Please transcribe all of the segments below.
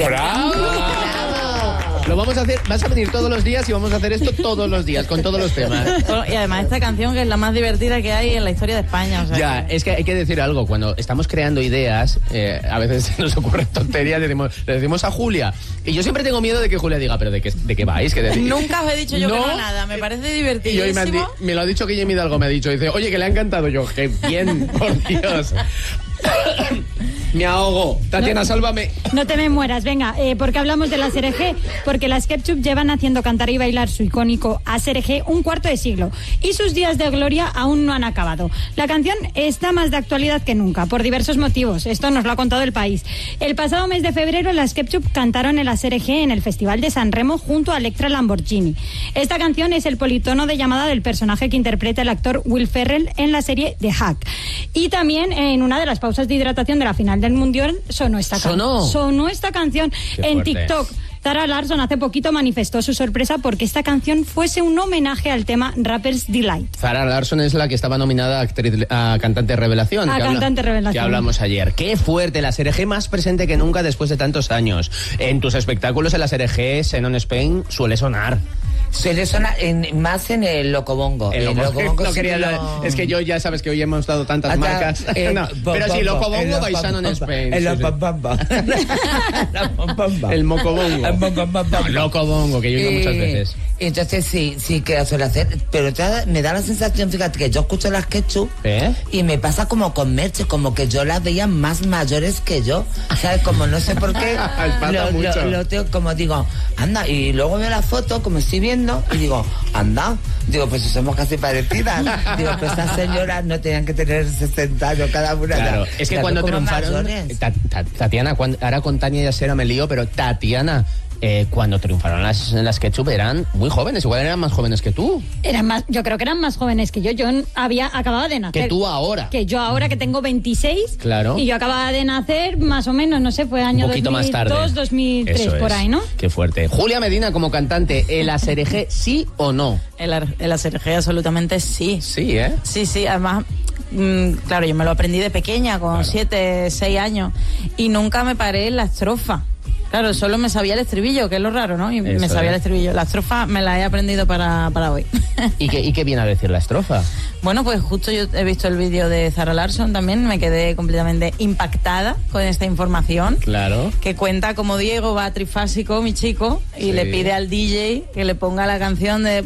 ¡Bravo! Lo vamos a hacer, vas a venir todos los días y vamos a hacer esto todos los días, con todos los temas. Y además esta canción que es la más divertida que hay en la historia de España. O sea, ya, es que hay que decir algo, cuando estamos creando ideas, a veces nos ocurren tonterías, le decimos a Julia, y yo siempre tengo miedo de que Julia diga, pero ¿de qué vais? Nunca os he dicho yo que no nada, me parece divertidísimo. Y hoy me lo ha dicho Guillermo Hidalgo, me ha dicho, dice, oye, que le ha encantado. Yo, qué bien, por Dios. Me ahogo. Tatiana, sálvame. No te me mueras, venga, porque hablamos de la SRG, porque las Ketchup llevan haciendo cantar y bailar su icónico ASRG un cuarto de siglo y sus días de gloria aún no han acabado. La canción está más de actualidad que nunca, por diversos motivos. Esto nos lo ha contado El País. El pasado mes de febrero, las Ketchup cantaron el ASRG en el Festival de San Remo junto a Electra Lamborghini. Esta canción es el politono de llamada del personaje que interpreta el actor Will Ferrell en la serie The Hack. Y también en una de las pausas de hidratación de la final del Mundial sonó esta canción en TikTok. Zara Larsson hace poquito manifestó su sorpresa porque esta canción fuese un homenaje al tema Rapper's Delight. Zara Larsson es la que estaba nominada a Cantante Revelación. Revelación. Que hablamos ayer. Qué fuerte, la SRG más presente que nunca después de tantos años. En tus espectáculos en la SRG, Xenon Spain, suele sonar. Suele sonar más en el Locobongo. Es que yo ya sabes que hoy hemos dado tantas marcas. Pero sí, Locobongo, Baisano en Spain. El Mocobongo. Locobongo, que yo he ido muchas veces. Entonces sí que suele hacer. Pero me da la sensación, fíjate, que yo escucho las Ketchup y me pasa como con Merche, como que yo las veía más mayores que yo. ¿Sabes? Como no sé por qué. lo tengo, como digo, anda, y luego veo la foto, como estoy viendo, y digo, anda, digo, pues si somos casi parecidas. Digo, pues estas señoras no tenían que tener 60 años cada una. Claro, es que cuando triunfaron, Tatiana, ahora con Tania y Asera me lío, pero Tatiana, cuando triunfaron las Ketchup eran muy jóvenes, igual eran más jóvenes que tú. Yo creo que eran más jóvenes que yo. Yo acababa de nacer. Que tú ahora. Que yo ahora, que tengo 26. Claro. Y yo acababa de nacer más o menos, no sé, fue año 2002, 2003, por ahí, ¿no? Qué fuerte. Julia Medina como cantante, ¿el ASRG sí o no? El ASRG absolutamente sí. Sí, ¿eh? Sí, además... claro, yo me lo aprendí de pequeña, con 7, 6 años, y nunca me paré en la estrofa. Claro, solo me sabía el estribillo, que es lo raro, ¿no? Y me sabía el estribillo. La estrofa me la he aprendido para hoy. ¿Y qué viene a decir la estrofa? Bueno, pues justo yo he visto el vídeo de Zara Larsson también, me quedé completamente impactada con esta información. Claro. Que cuenta como Diego va trifásico, mi chico, y le pide al DJ que le ponga la canción de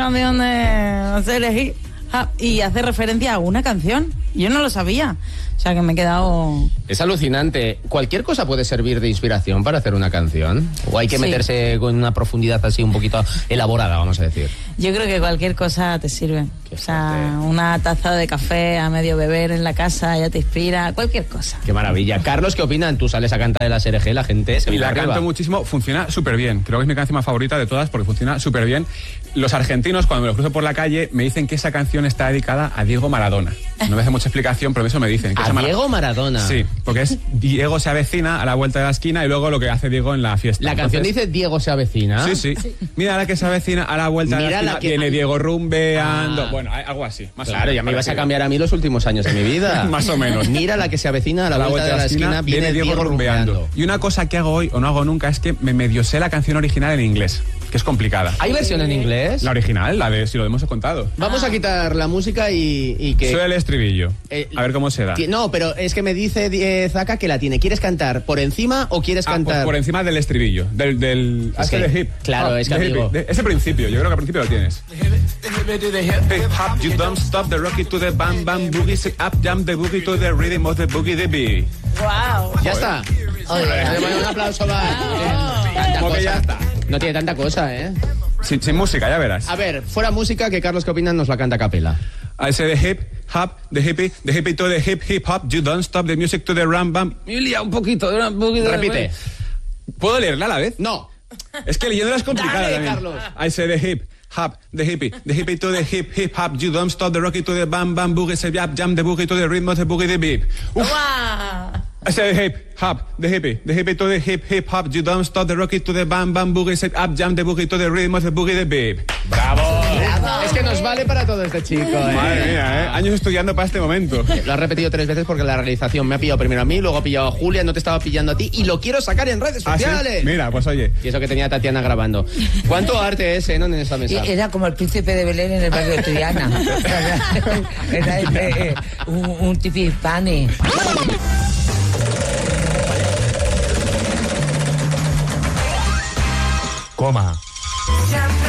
SRG. Y hace referencia a una canción. Yo no lo sabía. O sea, que me he quedado... Es alucinante. ¿Cualquier cosa puede servir de inspiración para hacer una canción? ¿O hay que meterse con una profundidad así un poquito elaborada, vamos a decir? Yo creo que cualquier cosa te sirve. O sea, una taza de café a medio beber en la casa ya te inspira. Cualquier cosa. Qué maravilla. Carlos, ¿qué opinan? Tú sales a cantar de la SRG, la gente se la canto muchísimo. Funciona súper bien. Creo que es mi canción más favorita de todas porque funciona súper bien. Los argentinos, cuando me los cruzo por la calle, me dicen que esa canción está dedicada a Diego Maradona. No me hace mucha explicación, pero eso me dicen. Que ¿A Diego Maradona? Sí, porque es Diego se avecina a la vuelta de la esquina y luego lo que hace Diego en la fiesta. ¿La canción dice Diego se avecina? Sí. Mira la que se avecina a la vuelta de la esquina, viene Diego rumbeando. Bueno, algo así. Claro, ya me ibas a cambiar a mí los últimos años de mi vida. Más o menos. Mira la que se avecina a la vuelta de la esquina, viene Diego rumbeando. Y una cosa que hago hoy o no hago nunca es que me medio sé la canción original en inglés, que es complicada. ¿Hay versión en inglés? La original, la de Si lo hemos contado. Vamos a quitar la música y que... Soy el estribillo. A ver cómo se da. No, pero es que me dice Zaka que la tiene. ¿Quieres cantar por encima o quieres cantar...? Pues por encima del estribillo, del hip. Claro, es que amigo... Ese principio, yo creo que al principio lo tienes. Hip hop, you don't stop the rocky to the bam bam boogie, sit up, jump the boogie to the rhythm of the boogie the bee. Wow. Ya está. Un aplauso, va. Como que ya está. No tiene tanta cosa, ¿eh? Sin música, ya verás. A ver, fuera música, que Carlos, ¿qué opinan? Nos la canta a capela. I say the hip hop, the hippie to the hip hop, you don't stop the music to the ram bam. Me lía un poquito. Repite. ¿Puedo leerla a la vez? No. Es que leyéndola es complicada. Dale, Carlos. I say the hip hop, the hippie to the hip hop, you don't stop the rocky to the bam bam boogie, say yap jam the boogie to the rhythm of the boogie the beep. Wow. I say the hip hop, the hippie to the hip hop, you don't stop the rocky to the bam bam boogie, say up jam the boogie to the rhythm of the boogie the beep. ¡Bravo! Es que nos vale para todo este chico, Madre mía, años estudiando para este momento. Lo has repetido 3 veces porque la realización me ha pillado primero a mí, luego ha pillado a Julia, no te estaba pillando a ti y lo quiero sacar en redes sociales. ¿Sí? Mira, pues oye. Y eso que tenía Tatiana grabando. ¿Cuánto arte es, en esta mesa? Era como el príncipe de Belén en el barrio de Triana. Era un tipo hispani. Coma. Siempre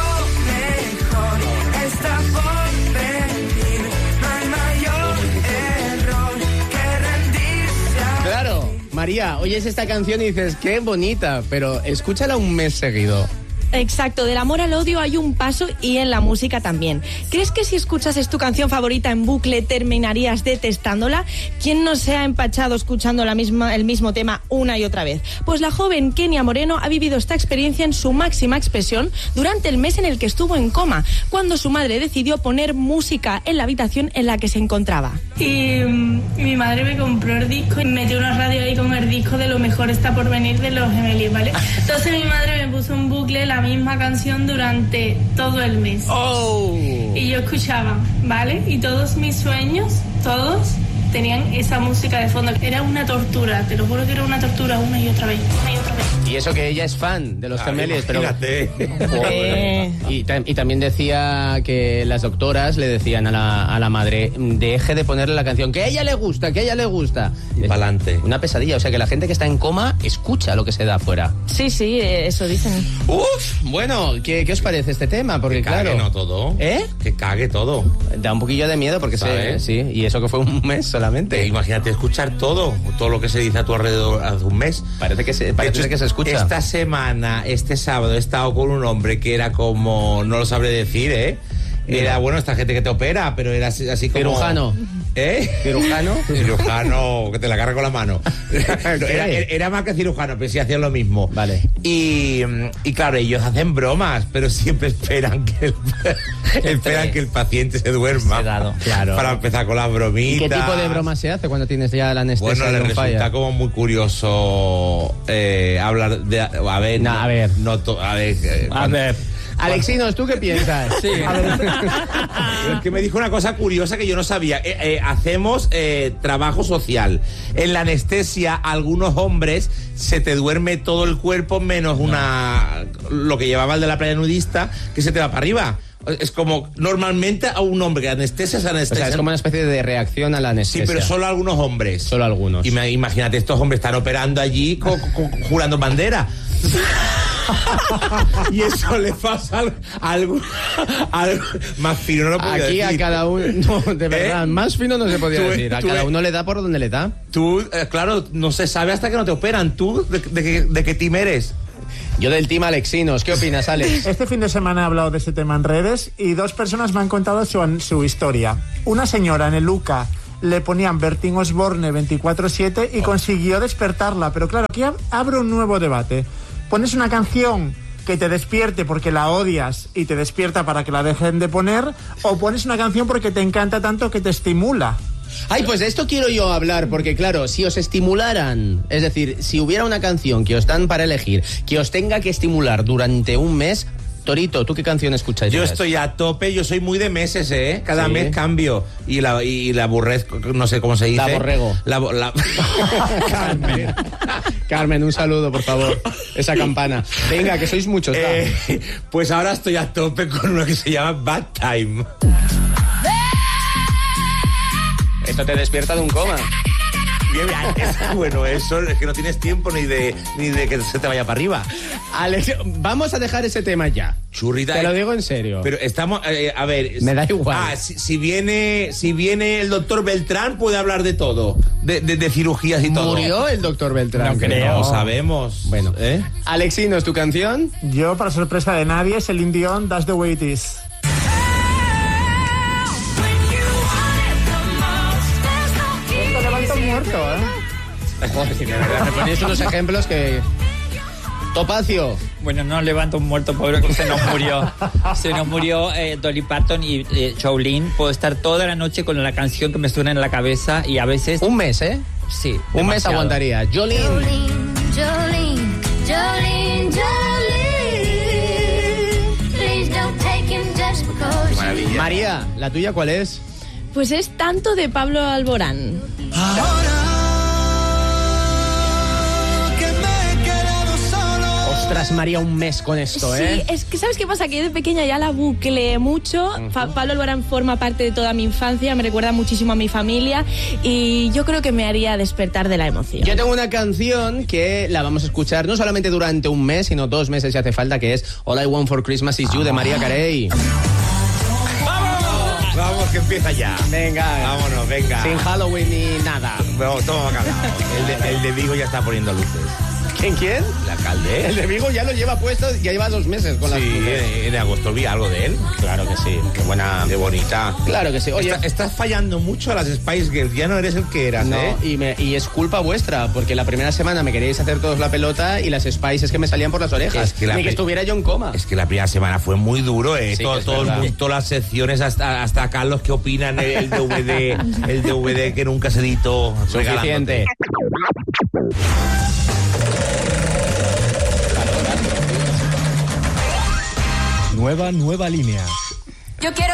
lo mejor está por venir. No hay mayor error que rendirse. Claro, María, oyes esta canción y dices, qué bonita, pero escúchala un mes seguido. Exacto, del amor al odio hay un paso y en la música también. ¿Crees que si escuchases tu canción favorita en bucle terminarías detestándola? ¿Quién no se ha empachado escuchando el mismo tema una y otra vez? Pues la joven Kenia Moreno ha vivido esta experiencia en su máxima expresión durante el mes en el que estuvo en coma, cuando su madre decidió poner música en la habitación en la que se encontraba. Y mi madre me compró el disco y metió una radio ahí con el disco de Lo mejor está por venir de Los Gemelos, ¿vale? Entonces mi madre me puso en bucle la misma canción durante todo el mes. ¡Oh! Y yo escuchaba, ¿vale? Y todos mis sueños, todos, tenían esa música de fondo. Era una tortura, te lo juro que era una tortura una y otra vez, una y otra vez. Y eso que ella es fan de Los Gemelos, pero... Fíjate. Y también decía que las doctoras le decían a la madre, deje de ponerle la canción, que a ella le gusta, que a ella le gusta. Y pa'lante. Una pesadilla, o sea que la gente que está en coma escucha lo que se da afuera. Sí, eso dicen. Uf, bueno, ¿qué os parece este tema? Porque que cague, claro... no todo. ¿Eh? Que cague todo. Da un poquillo de miedo porque sí, y eso que fue un mes solamente. Imagínate escuchar todo lo que se dice a tu alrededor hace un mes. Parece que se escucha. Esta semana, este sábado, he estado con un hombre que era como, no lo sabré decir, Era, bueno, esta gente que te opera, pero era así como... Cirujano. ¿Cirujano? Cirujano, que te la agarra con la mano. Era más que cirujano, pero sí hacían lo mismo. Vale. Y claro, ellos hacen bromas, pero siempre esperan que el paciente se duerma. Claro. Para empezar con las bromitas. ¿Y qué tipo de broma se hace cuando tienes ya la anestesia? Bueno, le resulta como muy curioso hablar de... A ver. Alexinos, ¿tú qué piensas? Sí. Es que me dijo una cosa curiosa que yo no sabía. Hacemos trabajo social. En la anestesia, algunos hombres se te duerme todo el cuerpo menos lo que llevaba el de la playa nudista, que se te va para arriba. Es como, normalmente a un hombre que anestesia se anestesia. O sea, es como una especie de reacción a la anestesia. Sí, pero solo algunos hombres. Solo algunos. Y imagínate, estos hombres están operando allí jurando bandera. Y eso le pasa algo más fino, no lo podía aquí decir. A cada uno, no, de verdad, más fino no se podía decir. A cada uno le da por donde le da. Tú, claro, no se sabe hasta que no te operan. ¿Tú de qué team eres? Yo del team Alexinos. ¿Qué opinas, Alex? Este fin de semana he hablado de ese tema en redes y 2 personas me han contado su historia. Una señora en el UCA le ponían Bertín Osborne 24/7 y consiguió despertarla. Pero claro, aquí abre un nuevo debate. Pones una canción que te despierte porque la odias y te despierta para que la dejen de poner, o pones una canción porque te encanta tanto que te estimula. Ay, pues de esto quiero yo hablar, porque claro, si os estimularan, es decir, si hubiera una canción que os dan para elegir, que os tenga que estimular durante un mes... Torito, ¿tú qué canción escuchas? Yo estoy a tope, yo soy muy de meses, Cada mes cambio. Y la aburrezco, no sé cómo se dice. La borrego. Carmen, un saludo, por favor. Esa campana. Venga, que sois muchos. Pues ahora estoy a tope con lo que se llama Bad Time. Esto te despierta de un coma. Bueno, eso es que no tienes tiempo ni de que se te vaya para arriba. Alex, vamos a dejar ese tema ya. Churrita. Te lo digo en serio. Pero estamos, a ver. Me da igual. Si viene el doctor Beltrán, puede hablar de todo. De cirugías y todo. ¿Murió el doctor Beltrán? No creo. No sabemos. Bueno, Alexinos, ¿tu canción? Yo, para sorpresa de nadie, es el Indión, That's the Way It Is. Muerto, Joder, de verdad, me ponéis unos ejemplos que... Topacio. Bueno, no levanto un muerto, pobre, se nos murió Dolly Parton y Jolene. Puedo estar toda la noche con la canción que me suena en la cabeza y a veces... Un mes, Sí. Un demasiado. Mes aguantaría. Jolene. Please don't take him just because ¿La tuya cuál es? Pues es Tanto de Pablo Alborán. Ostras, María, un mes con esto, ¿eh? Sí, es que ¿sabes qué pasa? Que yo de pequeña ya la bucleé mucho. Pablo Alborán forma parte de toda mi infancia, me recuerda muchísimo a mi familia y yo creo que me haría despertar de la emoción. Yo tengo una canción que la vamos a escuchar no solamente durante un mes, sino 2 meses si hace falta, que es All I Want for Christmas Is You de Mariah Carey. Vamos, que empieza ya. Venga. Vámonos, venga. Sin Halloween ni nada. No, toma callado. El de Vigo ya está poniendo luces. ¿Quién? El alcalde. El de Vigo ya lo lleva puesto, ya lleva 2 meses con las luces. Sí, en agosto vi algo de él. Claro que sí. Qué buena. Qué bonita. Claro que sí. Oye, estás fallando mucho a las Spice Girls. Ya no eres el que eras, no, ¿eh? y es culpa vuestra, porque la primera semana me queríais hacer todos la pelota y las Spices que me salían por las orejas. Ni que estuviera yo en coma. Es que la primera semana fue muy duro, ¿eh? Sí, todo el mundo, todas las secciones, hasta Carlos que opinan el DVD que nunca se editó. Suficiente. Nueva línea. Yo quiero